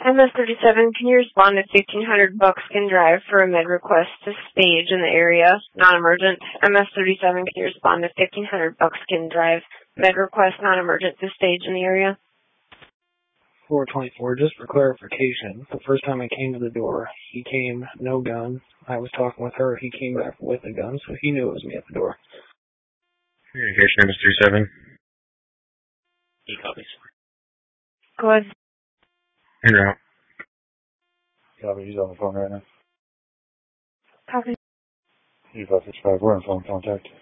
MS-37, can you respond to 1500 Buckskin Drive for a med request to stage in the area, non-emergent? MS-37, can you respond to 1500 Buckskin Drive, med request, non-emergent to stage in the area? 424, just for clarification, the first time I came to the door, he came, no gun. I was talking with her, he came back with a gun, so he knew it was me at the door. Communication, MS-37. He copies. Go ahead. En route. Copy, he's on the phone right now. Copy. U-565, we're in phone contact.